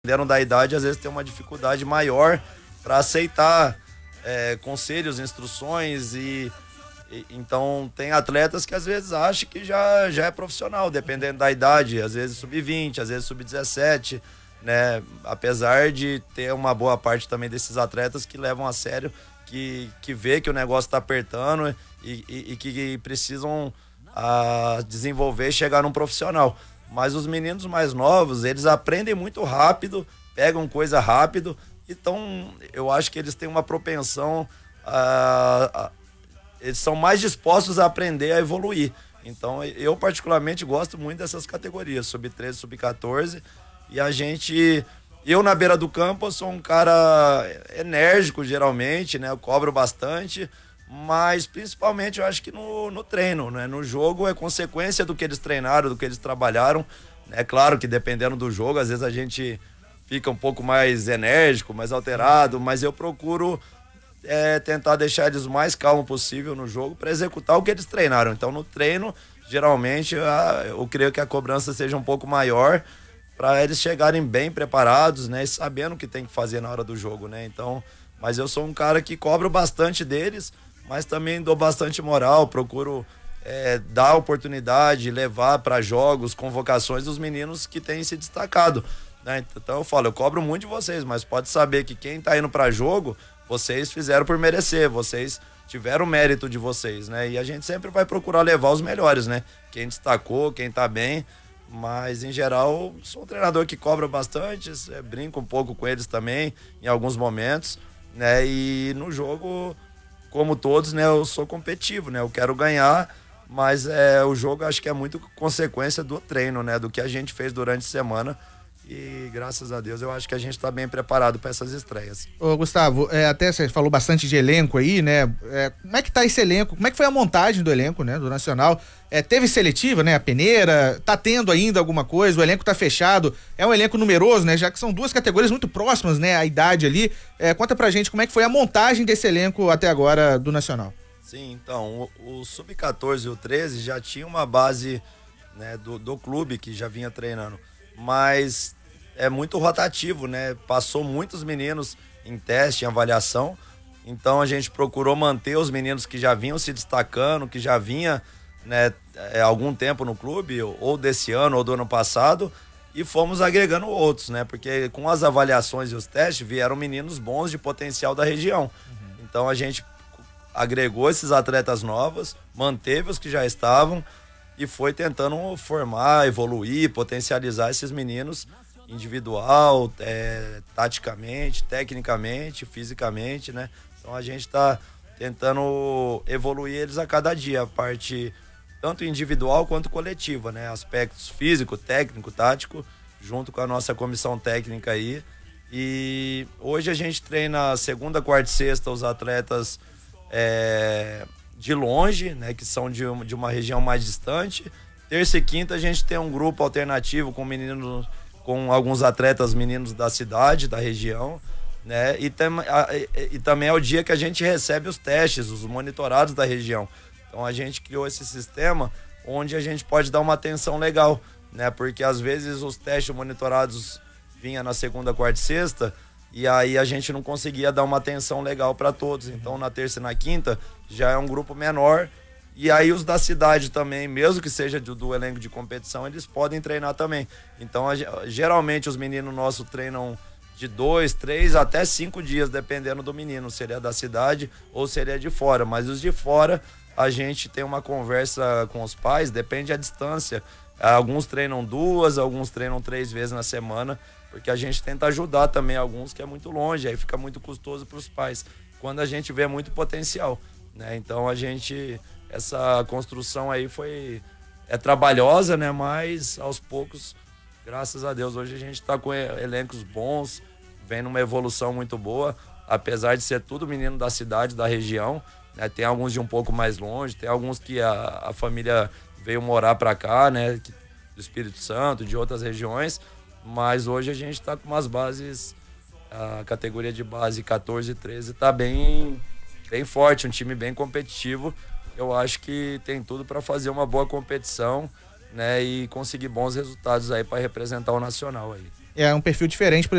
dependendo da idade, às vezes tem uma dificuldade maior para aceitar conselhos, instruções então tem atletas que às vezes acham que já é profissional, dependendo da idade, às vezes sub-20, às vezes sub-17, né? Apesar de ter uma boa parte também desses atletas que levam a sério, que vê que o negócio está apertando e que precisam desenvolver e chegar num profissional. Mas os meninos mais novos, eles aprendem muito rápido, pegam coisa rápido, então eu acho que eles têm uma propensão eles são mais dispostos a aprender, a evoluir. Então eu particularmente gosto muito dessas categorias, sub-13, sub-14, e eu na beira do campo eu sou um cara enérgico geralmente, né? Eu cobro bastante, mas principalmente eu acho que no treino, né? No jogo é consequência do que eles treinaram, do que eles trabalharam. É claro que dependendo do jogo, às vezes a gente fica um pouco mais enérgico, mais alterado, mas eu procuro tentar deixar eles o mais calmo possível no jogo para executar o que eles treinaram. Então no treino, geralmente, eu creio que a cobrança seja um pouco maior para eles chegarem bem preparados, né? E sabendo o que tem que fazer na hora do jogo, né? Então, mas eu sou um cara que cobro bastante deles, mas também dou bastante moral, procuro dar oportunidade, levar para jogos, convocações dos meninos que têm se destacado, né? Então eu falo, eu cobro muito de vocês, mas pode saber que quem tá indo para jogo, vocês fizeram por merecer, vocês tiveram o mérito de vocês, né? E a gente sempre vai procurar levar os melhores, né? Quem destacou, quem tá bem, mas em geral sou um treinador que cobra bastante, brinco um pouco com eles também em alguns momentos, né? E no jogo, como todos, né, eu sou competitivo, né? Eu quero ganhar, mas o jogo acho que é muito consequência do treino, né? Do que a gente fez durante a semana. E graças a Deus eu acho que a gente está bem preparado para essas estreias. Ô Gustavo, até você falou bastante de elenco aí, né? Como é que tá esse elenco? Como é que foi a montagem do elenco, né? Do Nacional? Teve seletiva, né? A peneira, tá tendo ainda alguma coisa? O elenco tá fechado? É um elenco numeroso, né? Já que são duas categorias muito próximas, né? A idade ali. Conta pra gente como é que foi a montagem desse elenco até agora do Nacional. Sim, então, o Sub-14 e o 13 já tinha uma base, né, do clube que já vinha treinando, mas é muito rotativo, né? Passou muitos meninos em teste, em avaliação, então a gente procurou manter os meninos que já vinham se destacando, que já vinha, né, algum tempo no clube, ou desse ano ou do ano passado, e fomos agregando outros, né? Porque com as avaliações e os testes vieram meninos bons de potencial da região. Então a gente agregou esses atletas novos, manteve os que já estavam e foi tentando formar, evoluir, potencializar esses meninos individual, taticamente, tecnicamente, fisicamente, né? Então a gente está tentando evoluir eles a cada dia, a parte tanto individual quanto coletiva, né? Aspectos físico, técnico, tático, junto com a nossa comissão técnica aí. E hoje a gente treina segunda, quarta e sexta os atletas de longe, né? Que são de uma região mais distante. Terça e quinta a gente tem um grupo alternativo com meninos, com alguns atletas meninos da cidade, da região, né? E também é o dia que a gente recebe os testes, os monitorados da região. Então a gente criou esse sistema onde a gente pode dar uma atenção legal, né? Porque às vezes os testes monitorados vinham na segunda, quarta e sexta e aí a gente não conseguia dar uma atenção legal para todos. Então na terça e na quinta já é um grupo menor. E aí os da cidade também, mesmo que seja do elenco de competição, eles podem treinar também. Então, geralmente os meninos nossos treinam de 2, 3 até 5 dias, dependendo do menino, se ele é da cidade ou se ele é de fora. Mas os de fora, a gente tem uma conversa com os pais, depende da distância. Alguns treinam 2, alguns treinam 3 vezes na semana, porque a gente tenta ajudar também alguns que é muito longe, aí fica muito custoso para os pais, quando a gente vê muito potencial, né? Então essa construção aí é trabalhosa, né? Mas aos poucos, graças a Deus, hoje a gente está com elencos bons, vem numa evolução muito boa, apesar de ser tudo menino da cidade, da região, né? Tem alguns de um pouco mais longe, tem alguns que a família veio morar para cá, né? Do Espírito Santo, de outras regiões, mas hoje a gente está com umas bases, a categoria de base 14 e 13 está bem forte, um time bem competitivo. Eu acho que tem tudo para fazer uma boa competição, né, e conseguir bons resultados aí para representar o nacional aí. é um perfil diferente, por